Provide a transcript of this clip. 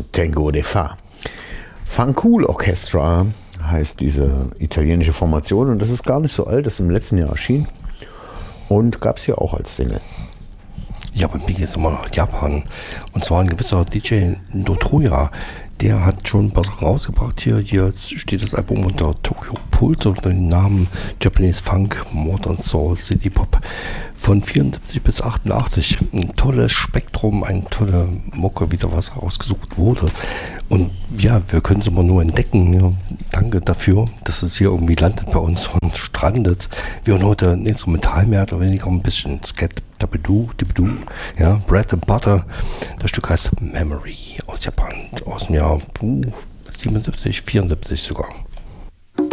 Tango de Fa. Fancool Orchestra heißt diese italienische Formation und das ist gar nicht so alt, das ist im letzten Jahr erschienen und gab es hier auch als Single. Ja, aber mir geht's immer nach Japan. Und zwar ein gewisser DJ Notoya. Der hat schon ein paar Sachen rausgebracht hier. Hier steht das Album unter Tokyo Pulse unter dem Namen Japanese Funk, Modern Soul, City Pop von 74 bis 88. Ein tolles Spektrum, eine tolle Mucke, wie da was rausgesucht wurde. Und ja, wir können es immer nur entdecken. Ja, danke dafür, dass es hier irgendwie landet bei uns und strandet. Wir hören heute ein Instrumental mehr oder weniger ein bisschen Skat, Dabidoo, ja, Bread and Butter. Das Stück heißt Memory aus Japan, aus dem Jahr 77, 74 sogar.